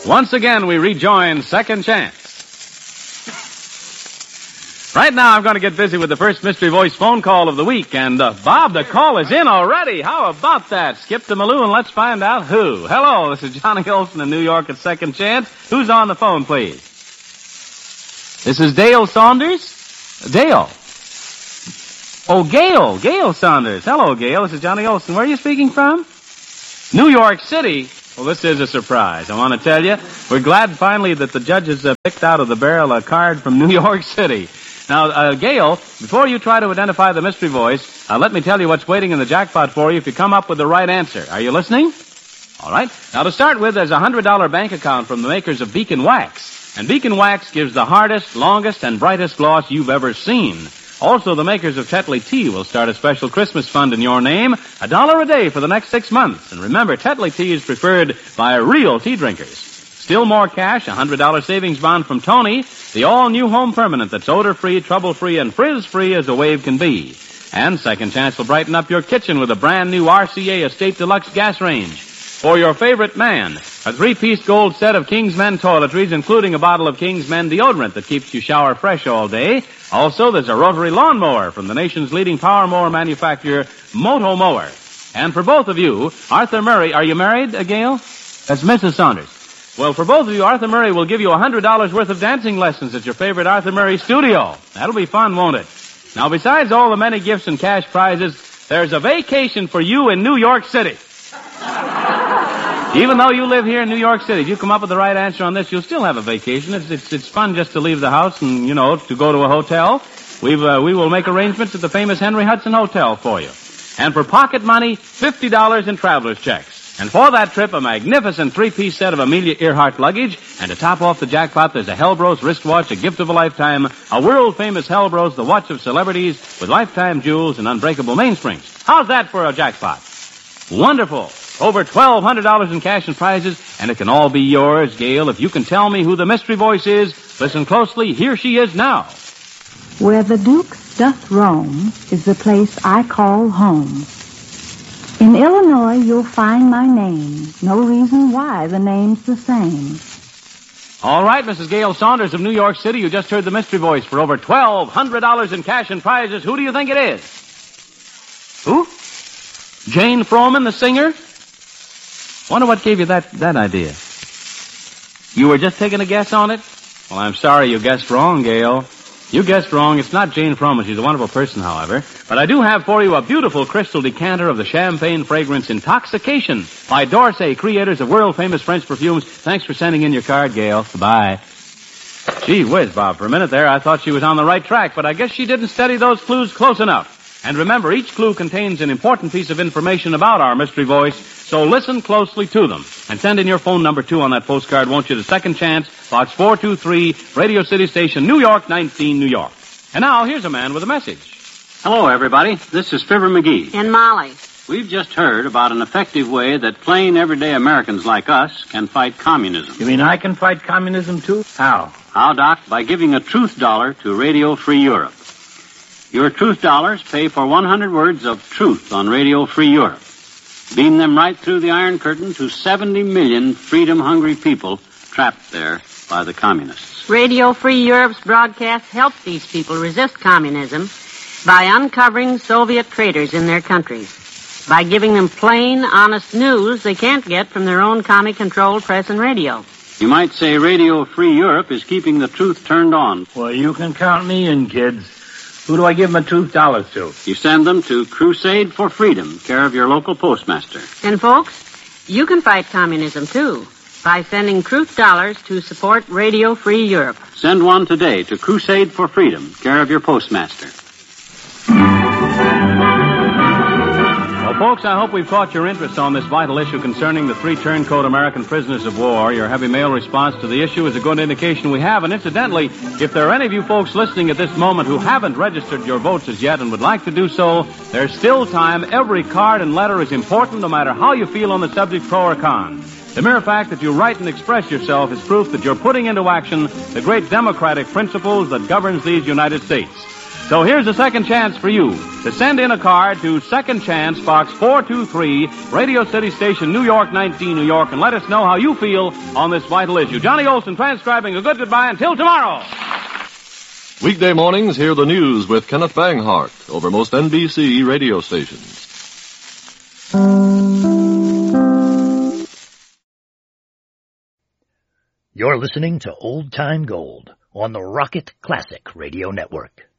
Once again, we rejoin Second Chance. Right now, I'm going to get busy with the first Mystery Voice phone call of the week. And, Bob, the call is in already. How about that? Skip to Malou and let's find out who. Hello, this is Johnny Olson in New York at Second Chance. Who's on the phone, please? This is Dale Saunders? Dale. Oh, Gail. Gail Saunders. Hello, Gail. This is Johnny Olson. Where are you speaking from? New York City. Well, this is a surprise. I want to tell you, we're glad finally that the judges picked out of the barrel a card from New York City. Now, Gail, before you try to identify the mystery voice, let me tell you what's waiting in the jackpot for you if you come up with the right answer. Are you listening? All right. Now, to start with, there's a $100 bank account from the makers of Beacon Wax. And Beacon Wax gives the hardest, longest, and brightest gloss you've ever seen. Also, the makers of Tetley Tea will start a special Christmas fund in your name, $1 a day for the next 6 months. And remember, Tetley Tea is preferred by real tea drinkers. Still more cash, a $100 savings bond from Tony, the all-new home permanent that's odor-free, trouble-free, and frizz-free as a wave can be. And Second Chance will brighten up your kitchen with a brand-new RCA Estate Deluxe gas range. For your favorite man, a 3-piece gold set of King's Men toiletries, including a bottle of King's Men deodorant that keeps you shower fresh all day. Also, there's a rotary lawnmower from the nation's leading power mower manufacturer, Moto Mower. And for both of you, Arthur Murray, are you married, Gail? That's Mrs. Saunders. Well, for both of you, Arthur Murray will give you $100 worth of dancing lessons at your favorite Arthur Murray studio. That'll be fun, won't it? Now, besides all the many gifts and cash prizes, there's a vacation for you in New York City. Even though you live here in New York City, if you come up with the right answer on this, you'll still have a vacation. It's fun just to leave the house and, to go to a hotel. We will make arrangements at the famous Henry Hudson Hotel for you. And for pocket money, $50 in traveler's checks. And for that trip, a magnificent 3-piece set of Amelia Earhart luggage. And to top off the jackpot, there's a Hellbros wristwatch, a gift of a lifetime, a world-famous Hellbros, the watch of celebrities, with lifetime jewels and unbreakable mainsprings. How's that for a jackpot? Wonderful. Over $1,200 in cash and prizes, and it can all be yours, Gail, if you can tell me who the mystery voice is. Listen closely. Here she is now. Where the Duke doth roam is the place I call home. In Illinois, you'll find my name. No reason why the name's the same. All right, Mrs. Gail Saunders of New York City, you just heard the mystery voice for over $1,200 in cash and prizes. Who do you think it is? Who? Jane Froman, the singer? Wonder what gave you that idea. You were just taking a guess on it? Well, I'm sorry you guessed wrong, Gail. You guessed wrong. It's not Jane Froman. She's a wonderful person, however. But I do have for you a beautiful crystal decanter of the champagne fragrance Intoxication by D'Orsay, creators of world-famous French perfumes. Thanks for sending in your card, Gail. Bye. Gee whiz, Bob. For a minute there, I thought she was on the right track, but I guess she didn't study those clues close enough. And remember, each clue contains an important piece of information about our mystery voice, so listen closely to them. And send in your phone number, too, on that postcard, won't you, to Second Chance, Box 423, Radio City Station, New York, 19, New York. And now, here's a man with a message. Hello, everybody. This is Fibber McGee. And Molly. We've just heard about an effective way that plain, everyday Americans like us can fight communism. You mean I can fight communism, too? How? How, Doc? By giving a truth dollar to Radio Free Europe. Your truth dollars pay for 100 words of truth on Radio Free Europe. Beam them right through the Iron Curtain to 70 million freedom-hungry people trapped there by the communists. Radio Free Europe's broadcasts help these people resist communism by uncovering Soviet traitors in their countries, by giving them plain, honest news they can't get from their own commie-controlled press and radio. You might say Radio Free Europe is keeping the truth turned on. Well, you can count me in, kids. Who do I give my truth dollars to? You send them to Crusade for Freedom, care of your local postmaster. And, folks, you can fight communism, too, by sending truth dollars to support Radio Free Europe. Send one today to Crusade for Freedom, care of your postmaster. Well, folks, I hope we've caught your interest on this vital issue concerning the 3 turncoat American prisoners of war. Your heavy mail response to the issue is a good indication we have. And incidentally, if there are any of you folks listening at this moment who haven't registered your votes as yet and would like to do so, there's still time. Every card and letter is important, no matter how you feel on the subject, pro or con. The mere fact that you write and express yourself is proof that you're putting into action the great democratic principles that governs these United States. So here's a second chance for you to send in a card to Second Chance, Box 423, Radio City Station, New York, 19, New York, and let us know how you feel on this vital issue. Johnny Olson transcribing a good goodbye until tomorrow. Weekday mornings, hear the news with Kenneth Banghart over most NBC radio stations. You're listening to Old Time Gold on the Rocket Classic Radio Network.